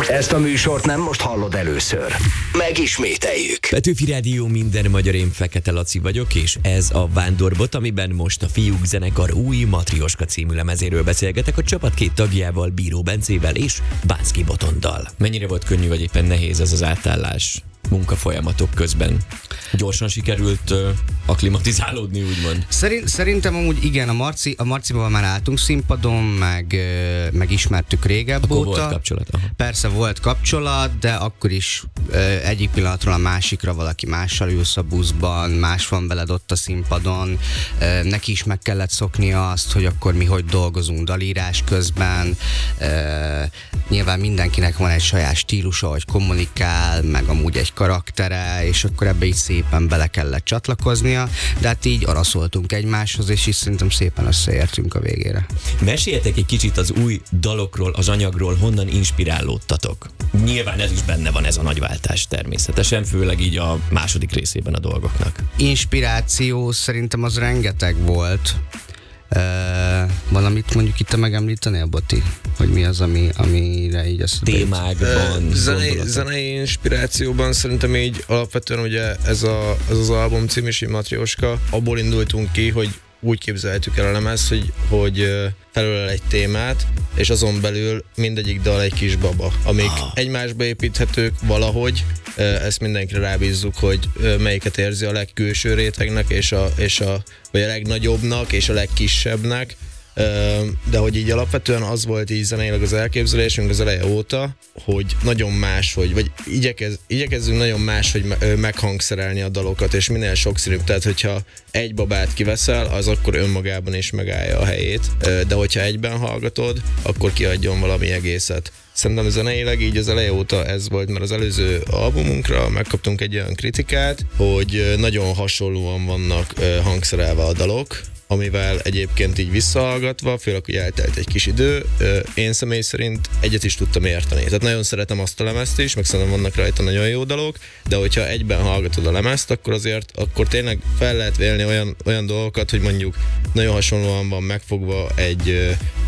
Ezt a műsort nem most hallod először. Megismételjük. Petőfi Rádió, minden magyar, én Fekete Laci vagyok, és ez a Vándorbot, amiben most a Fiúk zenekar új Matrioska című lemezéről beszélgetek a csapat két tagjával, Bíró Bencével és Bánszky Botondal. Mennyire volt könnyű, vagy éppen nehéz ez az átállás munkafolyamatok közben? Gyorsan sikerült akklimatizálódni, úgymond? Szerintem amúgy igen, a Marcival már álltunk színpadon, meg ismertük régebb akkor óta. Volt kapcsolat. Aha. Persze volt kapcsolat, de akkor is egyik pillanatról a másikra valaki mással ülsz a buszban, más van veled ott a színpadon, neki is meg kellett szoknia azt, hogy akkor mi hogy dolgozunk dalírás közben. Nyilván mindenkinek van egy saját stílusa, hogy kommunikál, meg amúgy egy karaktere, és akkor ebbe így szépen bele kellett csatlakoznia, de hát így araszoltunk egymáshoz, és is szerintem szépen összeértünk a végére. Meséljetek egy kicsit az új dalokról, az anyagról, honnan inspirálódtatok. Nyilván ez is benne van, ez a nagy váltás természetesen, főleg így a második részében a dolgoknak. Inspiráció szerintem az rengeteg volt. Valamit mondjuk itt megemlítenél, Boti? Hogy mi az, amire így ezt... Témákban, zenei inspirációban szerintem így alapvetően ugye ez az album cím is, Matrioska, abból indultunk ki, hogy úgy képzelhetjük el a lemez, hogy felölel egy témát, és azon belül mindegyik dal egy kis baba, amik egymásba építhetők valahogy, ezt mindenkire rábízzuk, hogy melyiket érzi a legkülső rétegnek, vagy a legnagyobbnak, és a legkisebbnek, de hogy így alapvetően az volt így zeneileg az elképzelésünk az eleje óta, hogy nagyon máshogy, vagy igyekezzünk nagyon máshogy meghangszerelni a dalokat, és minél sokszínűbb, tehát hogyha egy babát kiveszel, az akkor önmagában is megállja a helyét, de hogyha egyben hallgatod, akkor kiadjon valami egészet. Szerintem zeneileg így az eleje óta ez volt, mert az előző albumunkra megkaptunk egy olyan kritikát, hogy nagyon hasonlóan vannak hangszerelve a dalok, amivel egyébként így visszahallgatva, főleg, hogy eltelt egy kis idő, én személy szerint egyet is tudtam érteni. Tehát nagyon szeretem azt a lemezt is, meg szerintem vannak rajta nagyon jó dalok, de hogyha egyben hallgatod a lemezt, akkor tényleg fel lehet vélni olyan dolgokat, hogy mondjuk nagyon hasonlóan van megfogva egy